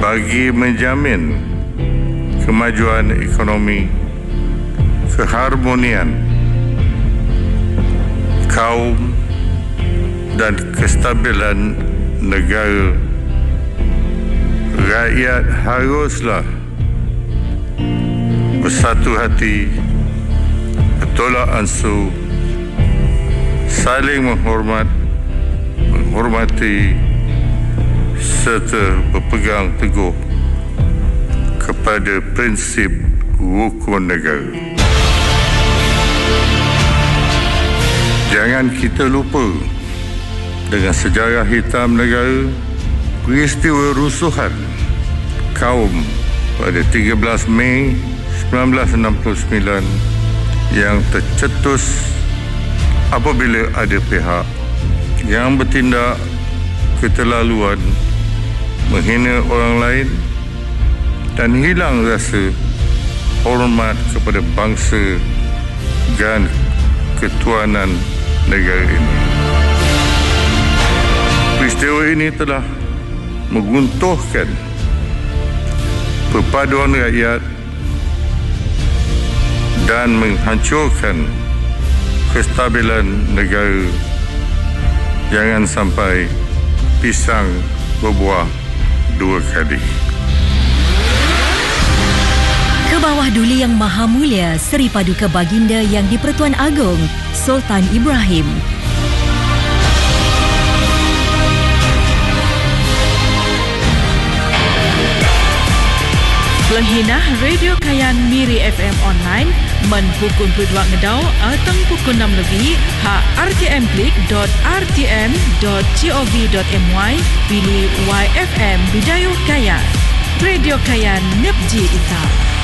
bagi menjamin kemajuan ekonomi, keharmonian kaum dan kestabilan negara. Rakyat haruslah bersatu hati, bertolak ansur, saling menghormati serta berpegang teguh kepada prinsip rukun negara. Jangan kita lupa dengan sejarah hitam negara, peristiwa rusuhan kaum pada 13 Mei 1969 yang tercetus apabila ada pihak yang bertindak keterlaluan, menghina orang lain dan hilang rasa hormat kepada bangsa dan ketuanan negara ini. Peristiwa ini telah menguntuhkan perpaduan rakyat dan menghancurkan kestabilan negara. Jangan sampai pisang berbuah dua kali. Ke bawah Duli Yang Maha Mulia Seri Paduka Baginda Yang di-Pertuan Agong Sultan Ibrahim. Penghinah Radio Kayan Miri FM Online menpukul 22 ngedau atau pukul 6 lebih hak rtm.rtm.gov.my pilih YFM Bidayuh Kayan. Radio Kayan Nepji Ita.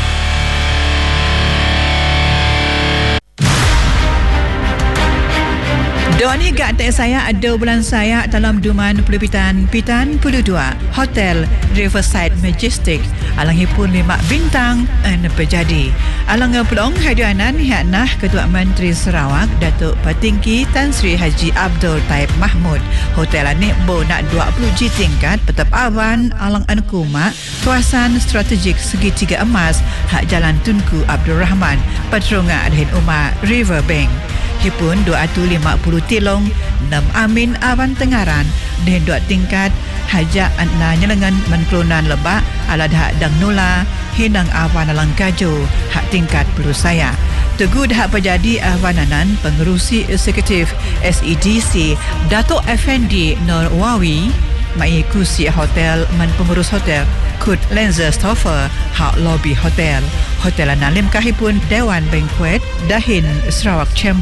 Doni gak tak saya ada bulan saya dalam duman Pulubitan Pitan Pulu 2 Hotel Riverside Majestic alangi pun 5 bintang berjadi alang pelong hadianan hianah Ketua Menteri Sarawak Datuk Patinggi Tan Sri Haji Abdul Taib Mahmud. Hotel ni bo nak 20 G tingkat petap awan alang ankuma kawasan strategik segitiga emas hak Jalan Tunku Abdul Rahman Patrunga Adhin Umar Riverbank. Hipun 250 tilong 6 amin awan tengaran dan 2 tingkat hajak anna nyelengan menklunan lebak ala dah dang nula hinang awan alang kaju hak tingkat perlu saya teguh dah pejadi awananan pengerusi eksekutif SEDC Datuk Effendi Norwawi mai kursi hotel man pengurus hotel Kut Lenzer Stoffer hak lobby hotel Hotel Nalim kahipun Dewan Banquet Dahin Sarawak Chamber